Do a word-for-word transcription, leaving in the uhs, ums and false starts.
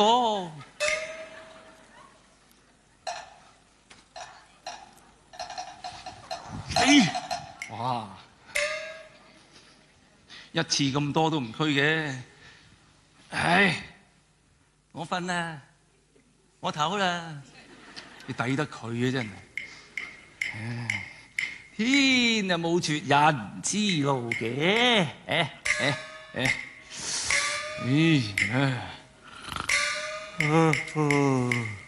個。哎，哇！一次咁多都唔區嘅，唉，我瞓啦，我唞啦，你抵得佢嘅真係。唉，天啊冇絕人之路嘅，誒誒誒，咦唉。